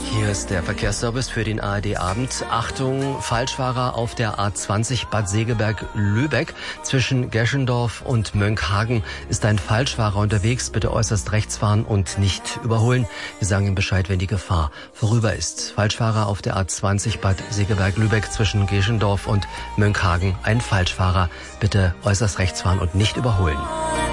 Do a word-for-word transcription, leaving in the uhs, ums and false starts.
Hier ist der Verkehrsservice für den A R D-Abend. Achtung, Falschfahrer auf der A zwanzig Bad Segeberg-Lübeck. Zwischen Geschendorf und Mönckehagen ist ein Falschfahrer unterwegs. Bitte äußerst rechts fahren und nicht überholen. Wir sagen ihm Bescheid, wenn die Gefahr vorüber ist. Falschfahrer auf der A zwanzig Bad Segeberg-Lübeck zwischen Geschendorf und Mönckehagen. Ein Falschfahrer. Bitte äußerst rechts fahren und nicht überholen.